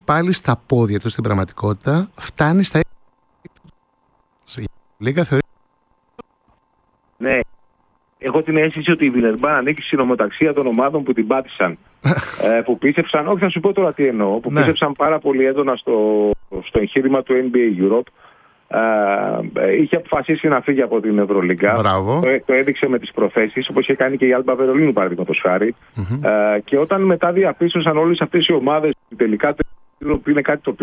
πάλι στα πόδια του στην πραγματικότητα, φτάνει στα Λίγα θεωρεί. Ναι. Έχω την αίσθηση ότι η Βιλερμπάν ανήκει στην ομοταξία των ομάδων που την πάτησαν. Που πίστεψαν, όχι θα σου πω τώρα τι εννοώ, που πίστεψαν πάρα πολύ έντονα στο εγχείρημα του NBA Europe. Είχε αποφασίσει να φύγει από την Ευρωλίγκα. Το έδειξε με τις προθέσεις, όπως είχε κάνει και η Άλμπα Βερολίνου, παραδείγματος χάρη. Και όταν μετά διαπίστωσαν όλες αυτές οι ομάδες τελικά είναι κάτι το οποίο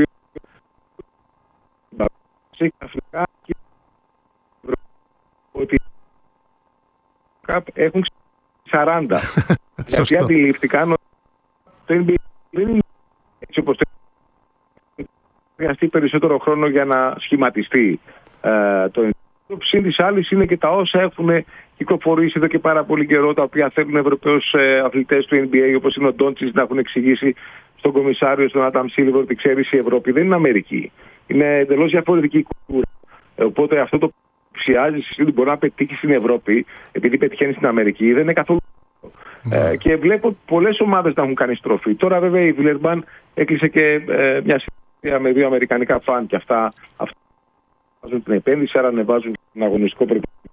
ότι έχουν 40. Γιατί αντιλήφθηκαν ότι το NBA δεν είναι έτσι όπως χρειαστεί περισσότερο χρόνο για να σχηματιστεί το NBA. Συν της άλλης είναι και τα όσα έχουν κυκλοφορήσει εδώ και πάρα πολύ καιρό, τα οποία θέλουν Ευρωπαίους αθλητές του NBA, όπως είναι ο Ντόντσιτς, να έχουν εξηγήσει στον κομισάριο, στον Άνταμ Σίλβερ, ότι ξέρεις, η Ευρώπη δεν είναι Αμερική. Είναι εντελώς διαφορετική κουλτούρα. Οπότε αυτό το ψιάζει ότι μπορεί να πετύχει στην Ευρώπη, επειδή πετυχαίνει στην Αμερική, δεν είναι καθόλου. Και βλέπω πολλές ομάδες να έχουν κάνει στροφή. Τώρα, βέβαια, η Βιλερμπάν έκλεισε και μια συνεργασία με 2 αμερικανικά φαν και αυτά βάζουν την επένδυση, άρα ανεβάζουν τον αγωνιστικό προπολογισμό.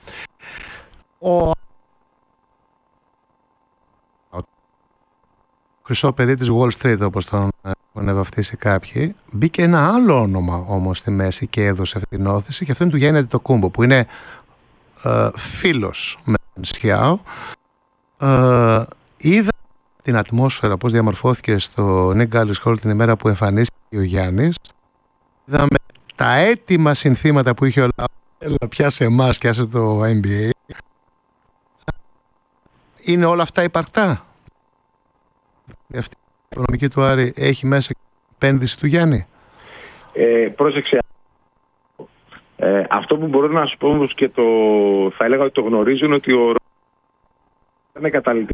Χρυσό παιδί της Wall Street, όπως τον έχουν βαφτίσει κάποιοι, μπήκε ένα άλλο όνομα όμως στη μέση και έδωσε αυτή την όθηση, και αυτό είναι του Γιάννη Αντετοκούμπο, που είναι φίλος με τον Σιάο. Είδα την ατμόσφαιρα πώς διαμορφώθηκε στο Nick Gallis Hall την ημέρα που εμφανίστηκε ο Γιάννης. Είδαμε τα έτοιμα συνθήματα που είχε ο λαός. Έλα πια σε εμάς και άσε το NBA. Είναι όλα αυτά υπαρκτά? Αυτή η οικονομική του Άρη έχει μέσα επένδυση του Γιάννη? Πρόσεξε. Αυτό που μπορώ να σου πω όμως, και θα έλεγα ότι το γνωρίζω, είναι ότι ο είναι καταλυτικός.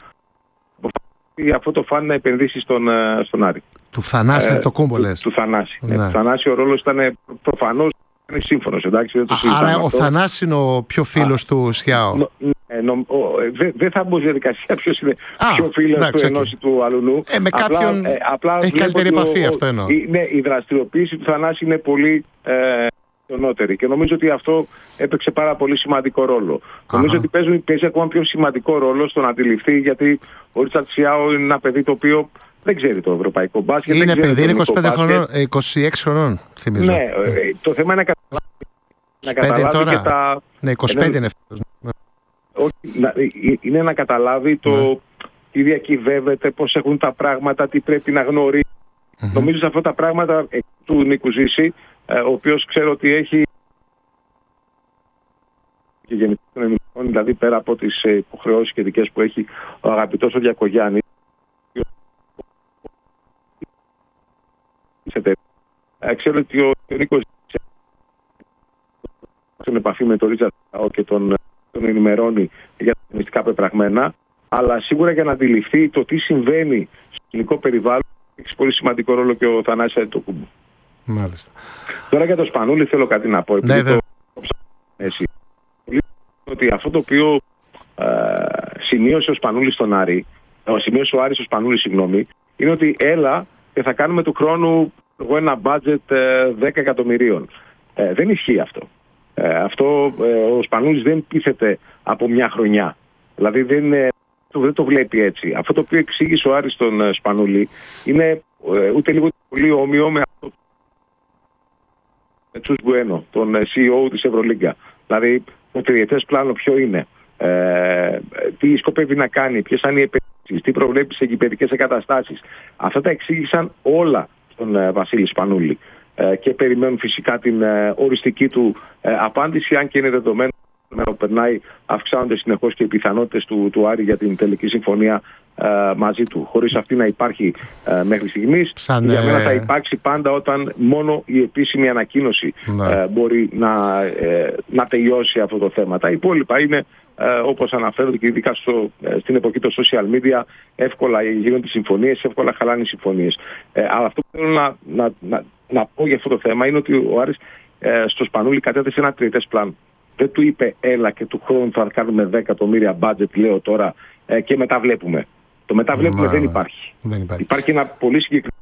Αυτό το φαν να επενδύσει στον Άρη. Του Θανάση το κούμπο λες? Του Θανάση. Ναι. Του Θανάση ο ρόλος ήταν προφανώς σύμφωνος. Εντάξει, άρα ο Θανάσης είναι ο πιο φίλος του Σιάο. Δεν θα μπω στη διαδικασία ποιος είναι πιο φίλος του ενός ή του αλουνού. Με κάποιον έχει καλύτερη επαφή, αυτό εννοώ. Η δραστηριοποίηση του Θανάση είναι πολύ πιονότερη και νομίζω ότι αυτό έπαιξε πάρα πολύ σημαντικό ρόλο. Νομίζω ότι παίζει ακόμα πιο σημαντικό ρόλο στο να αντιληφθεί, γιατί ο Ρίτσαρτ Σιάο είναι ένα παιδί το οποίο δεν ξέρει το ευρωπαϊκό μπάσκετ. Είναι παιδί, είναι 26 χρονών, θυμίζω. Ναι, το θέμα είναι να καταλάβει και τα... Ναι, 25 είναι φέτος. Είναι να καταλάβει τι διακυβεύεται, πώς έχουν τα πράγματα, τι πρέπει να γνωρίζει. Νομίζω σε αυτά τα πράγματα του Νίκου Ζήση, ο οποίος ξέρω ότι έχει και γενικά των ελληνικών, δηλαδή πέρα από τις υποχρεώσεις και δικές που έχει ο αγαπητός ο Διακογιάννης, ξέρω ότι ο Νίκος στην επαφή με τον Ρίτσαρτ και τον ενημερώνει για τα μυστικά πεπραγμένα, αλλά σίγουρα για να αντιληφθεί το τι συμβαίνει στο ελληνικό περιβάλλον έχει πολύ σημαντικό ρόλο και ο Θανάσης Αντετοκούμπο. Μάλιστα. Τώρα για το Σπανούλη θέλω κάτι να πω. Ότι αυτό το οποίο σημείωσε ο Σπανούλης στον Άρη, σημείωσε ο Άρης ο Σπανούλης, συγγνώμη, είναι ότι έλα και θα κάνουμε του χρόνου ένα budget 10 εκατομμυρίων. Δεν ισχύει αυτό. Αυτό ο Σπανούλης δεν πείθεται από μια χρονιά. Δηλαδή δεν το βλέπει έτσι. Αυτό το οποίο εξήγησε ο Άρης στον Σπανούλη είναι ούτε λίγο πολύ όμοιο με αυτό Τσούς Μπουένο, τον CEO της Ευρωλίγκα. Δηλαδή το τριετές πλάνο ποιο είναι, τι σκοπεύει να κάνει, ποιες είναι οι επενδύσεις, τι προβλέπει σε γηπεδικές εγκαταστάσεις. Αυτά τα εξήγησαν όλα στον Βασίλη Σπανούλη και περιμένουν φυσικά την οριστική του απάντηση, αν και είναι δεδομένο που περνάει, αυξάνονται συνεχώς και οι πιθανότητες του Άρη για την τελική συμφωνία μαζί του. Χωρίς αυτή να υπάρχει μέχρι στιγμής, για μένα θα υπάρξει πάντα όταν μόνο η επίσημη ανακοίνωση μπορεί να τελειώσει αυτό το θέμα. Τα υπόλοιπα είναι όπως αναφέρονται και ειδικά στην εποχή των social media, εύκολα γίνονται συμφωνίες, εύκολα χαλάνε οι συμφωνίες. Αλλά αυτό που θέλω να πω για αυτό το θέμα είναι ότι ο Άρης στο Σπανούλη κατέθεσε ένα τριετές πλάνο. Δεν του είπε έλα και του χρόνου θα κάνουμε 10 εκατομμύρια budget, λέω τώρα, και μετά βλέπουμε. Το μετά βλέπουμε δεν υπάρχει. Υπάρχει ένα πολύ συγκεκριμένο